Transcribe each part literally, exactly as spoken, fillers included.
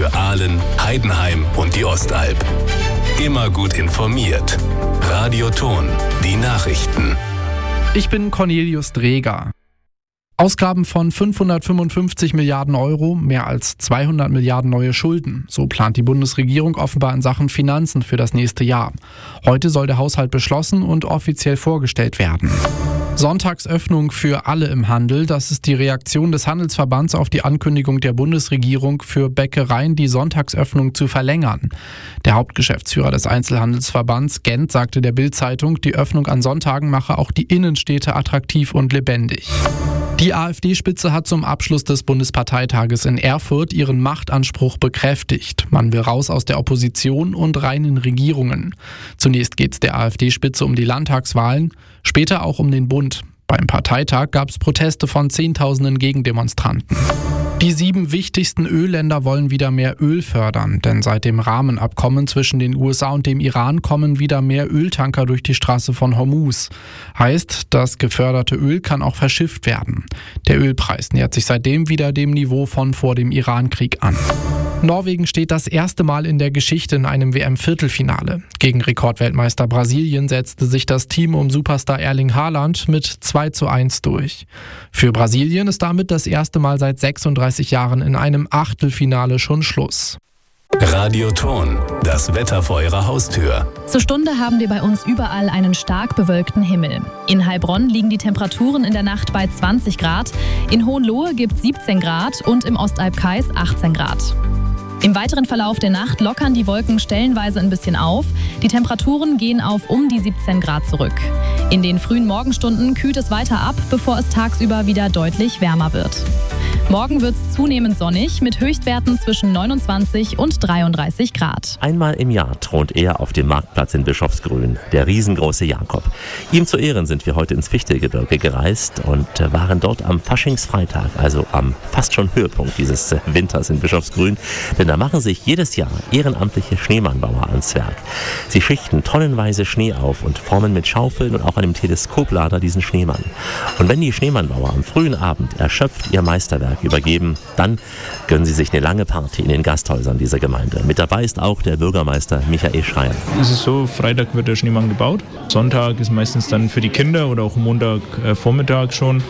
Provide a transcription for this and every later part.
für Aalen, Heidenheim und die Ostalb. Immer gut informiert. Radio Thon, die Nachrichten. Ich bin Cornelius Dreger. Ausgaben von fünfhundertfünfundfünfzig Milliarden Euro, mehr als zweihundert Milliarden neue Schulden. So plant die Bundesregierung offenbar in Sachen Finanzen für das nächste Jahr. Heute soll der Haushalt beschlossen und offiziell vorgestellt werden. Sonntagsöffnung für alle im Handel. Das ist die Reaktion des Handelsverbands auf die Ankündigung der Bundesregierung, für Bäckereien die Sonntagsöffnung zu verlängern. Der Hauptgeschäftsführer des Einzelhandelsverbands Gent sagte der Bild-Zeitung, die Öffnung an Sonntagen mache auch die Innenstädte attraktiv und lebendig. Die AfD-Spitze hat zum Abschluss des Bundesparteitages in Erfurt ihren Machtanspruch bekräftigt. Man will raus aus der Opposition und rein in Regierungen. Zunächst geht es der AfD-Spitze um die Landtagswahlen, später auch um den Bund. Beim Parteitag gab es Proteste von Zehntausenden Gegendemonstranten. Die sieben wichtigsten Ölländer wollen wieder mehr Öl fördern, denn seit dem Rahmenabkommen zwischen den U S A und dem Iran kommen wieder mehr Öltanker durch die Straße von Hormuz. Heißt, das geförderte Öl kann auch verschifft werden. Der Ölpreis nähert sich seitdem wieder dem Niveau von vor dem Irankrieg an. Norwegen steht das erste Mal in der Geschichte in einem W M-Viertelfinale. Gegen Rekordweltmeister Brasilien setzte sich das Team um Superstar Erling Haaland mit zwei zu eins durch. Für Brasilien ist damit das erste Mal seit sechsunddreißig Jahren in einem Achtelfinale schon Schluss. Radio Thon, das Wetter vor Ihrer Haustür. Zur Stunde haben wir bei uns überall einen stark bewölkten Himmel. In Heilbronn liegen die Temperaturen in der Nacht bei zwanzig Grad, in Hohenlohe gibt es siebzehn Grad und im Ostalbkreis achtzehn Grad. Im weiteren Verlauf der Nacht lockern die Wolken stellenweise ein bisschen auf. Die Temperaturen gehen auf um die siebzehn Grad zurück. In den frühen Morgenstunden kühlt es weiter ab, bevor es tagsüber wieder deutlich wärmer wird. Morgen wird es zunehmend sonnig mit Höchstwerten zwischen neunundzwanzig und dreiunddreißig Grad. Einmal im Jahr thront er auf dem Marktplatz in Bischofsgrün, der riesengroße Jakob. Ihm zu Ehren sind wir heute ins Fichtelgebirge gereist und waren dort am Faschingsfreitag, also am fast schon Höhepunkt dieses Winters in Bischofsgrün. Denn da machen sich jedes Jahr ehrenamtliche Schneemannbauer ans Werk. Sie schichten tonnenweise Schnee auf und formen mit Schaufeln und auch einem Teleskoplader diesen Schneemann. Und wenn die Schneemannbauer am frühen Abend erschöpft ihr Meisterwerk übergeben, dann gönnen sie sich eine lange Party in den Gasthäusern dieser Gemeinde. Mit dabei ist auch der Bürgermeister Michael Schreier. Es ist so, Freitag wird der Schneemann gebaut. Sonntag ist meistens dann für die Kinder oder auch Montagvormittag äh, schon.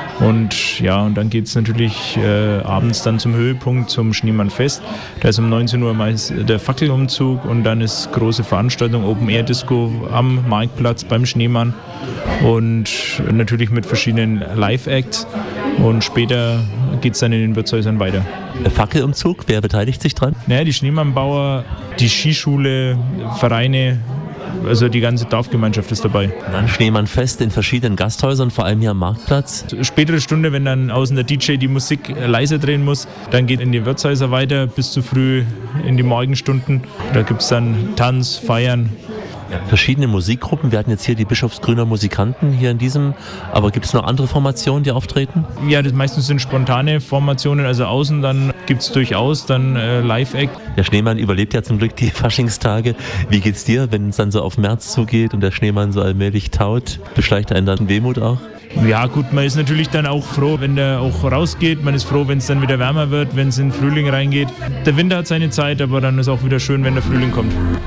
Und ja, und dann geht es natürlich äh, abends dann zum Höhepunkt, zum Schneemannfest. Da ist um neunzehn Uhr meist der Fackelumzug und dann ist große Veranstaltung, Open-Air-Disco am Marktplatz beim Schneemann und natürlich mit verschiedenen Live-Acts. Und später geht es dann in den Wirtshäusern weiter. Der Fackelumzug, wer beteiligt sich dran? Naja, die Schneemannbauer, die Skischule, Vereine, also die ganze Dorfgemeinschaft ist dabei. Dann Schneemannfest in verschiedenen Gasthäusern, vor allem hier am Marktplatz. Spätere Stunde, wenn dann außen der D J die Musik leiser drehen muss, dann geht in die Wirtshäuser weiter bis zu früh in die Morgenstunden. Da gibt es dann Tanz, Feiern. Ja, verschiedene Musikgruppen. Wir hatten jetzt hier die Bischofsgrüner Musikanten hier in diesem, aber gibt es noch andere Formationen, die auftreten? Ja, das meistens sind spontane Formationen, also außen dann gibt es durchaus dann äh, Live-Act. Der Schneemann überlebt ja zum Glück die Faschingstage. Wie geht's dir, wenn es dann so auf März zugeht und der Schneemann so allmählich taut? Beschleicht einen dann Wehmut auch? Ja gut, man ist natürlich dann auch froh, wenn der auch rausgeht. Man ist froh, wenn es dann wieder wärmer wird, wenn es in den Frühling reingeht. Der Winter hat seine Zeit, aber dann ist auch wieder schön, wenn der Frühling kommt.